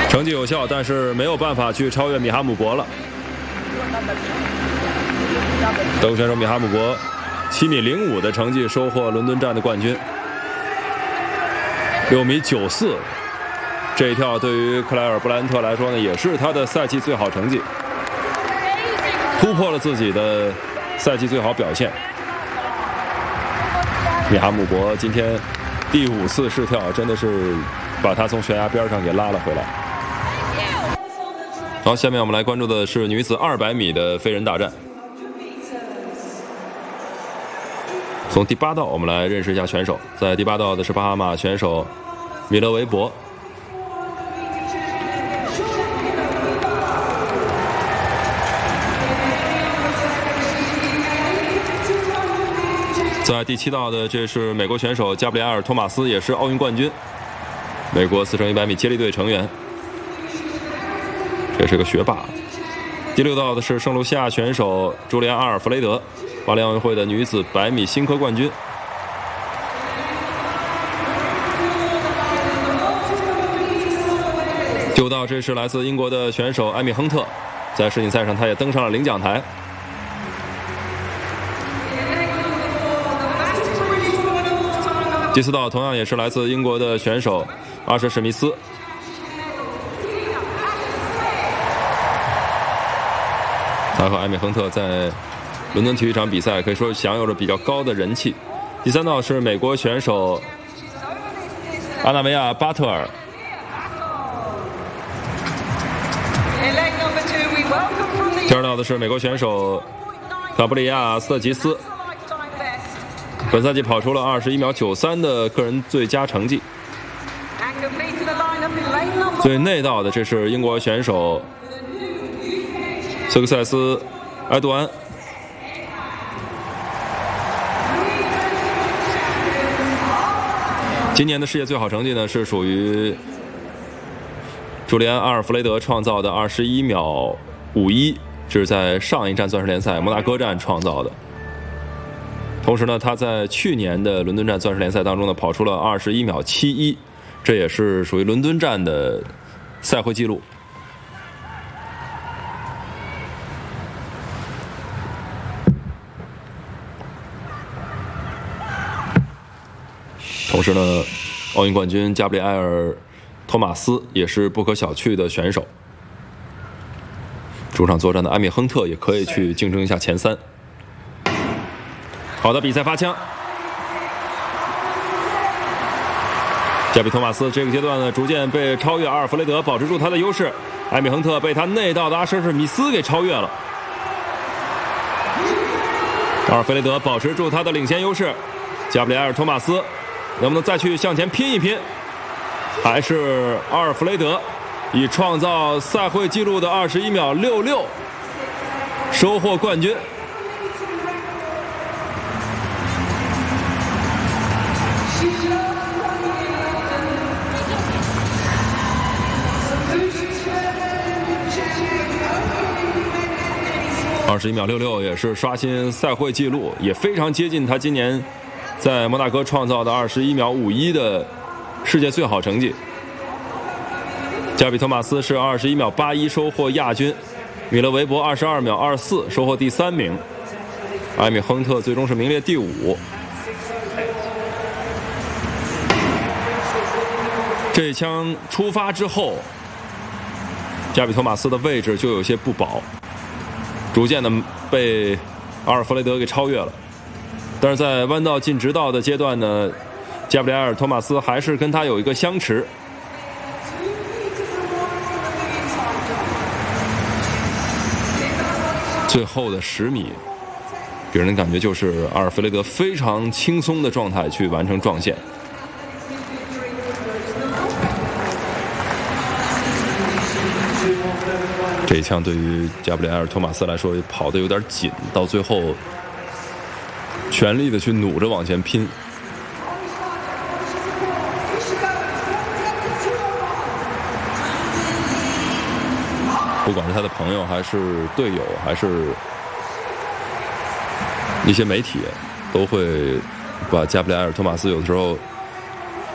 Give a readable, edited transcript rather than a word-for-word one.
成绩有效，但是没有办法去超越米哈姆博了。德国选手米哈姆博7.05米的成绩收获伦敦站的冠军，6.94米。这一跳对于克莱尔布莱恩特来说呢，也是他的赛季最好成绩，突破了自己的赛季最好表现。米哈姆博今天第5次试跳，真的是把他从悬崖边上给拉了回来。好，下面我们来关注的是女子200米的飞人大战。从第8道我们来认识一下选手，在第8道的是巴哈马选手米勒维伯。在第7道的这是美国选手加布里埃尔·托马斯，也是奥运冠军，美国4×100米接力队成员，这是个学霸。第6道的是圣卢西亚选手朱利安·阿尔弗雷德，巴黎奥运会的女子100米新科冠军。第5道这是来自英国的选手艾米·亨特，在世锦赛上他也登上了领奖台。第4道同样也是来自英国的选手阿什·史密斯。他和艾米·亨特在伦敦体育场比赛可以说享有着比较高的人气。第3道是美国选手阿纳维亚·巴特尔。第2道的是美国选手卡布里亚·斯特吉斯。本赛季跑出了21.93秒的个人最佳成绩。最内道的这是英国选手瑟克塞斯·埃杜安。今年的世界最好成绩呢是属于朱利安·阿尔弗雷德创造的21.51秒，这是在上一站钻石联赛摩纳哥站创造的。同时呢，他在去年的伦敦站钻石联赛当中呢，跑出了21.71秒，这也是属于伦敦站的赛会纪录。同时呢，奥运冠军加布里埃尔·托马斯也是不可小觑的选手。主场作战的艾米·亨特也可以去竞争一下前3。好的，比赛发枪。加比托马斯这个阶段呢，逐渐被超越，阿尔弗雷德保持住他的优势，艾米·亨特被他内道的阿什·史密斯给超越了。阿尔弗雷德保持住他的领先优势，加布里埃尔·托马斯能不能再去向前拼一拼？还是阿尔弗雷德以创造赛会纪录的21.66秒收获冠军。21.66秒也是刷新赛会纪录，也非常接近他今年在摩纳哥创造的21.51秒的世界最好成绩。加比托马斯是21.81秒收获亚军，米勒维伯22.24秒收获第3名，艾米·亨特最终是名列第5。这一枪出发之后，加比托马斯的位置就有些不保，逐渐的被阿尔弗雷德给超越了。但是在弯道进直道的阶段呢，加布里埃尔·托马斯还是跟他有一个相持。最后的10米，给人的感觉就是阿尔弗雷德非常轻松的状态去完成撞线。这一枪对于加布里埃尔·托马斯来说跑得有点紧，到最后全力的去努着往前拼。不管是他的朋友还是队友还是一些媒体，都会把加布里埃尔·托马斯有的时候